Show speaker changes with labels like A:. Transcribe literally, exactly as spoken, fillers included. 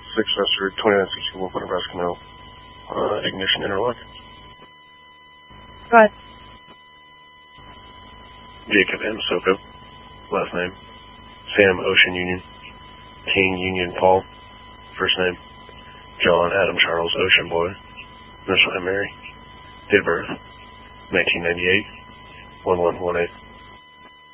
A: six Esther, twenty-nine sixty-one, Nebraska Mill. Uh, ignition interlock.
B: Go ahead.
A: Jacob M. Soko. Last name. Sam Ocean Union. King Union Paul. First name. John Adam Charles Ocean Boy. Initial name Mary. Date of birth. nineteen ninety-eight. one one one eight.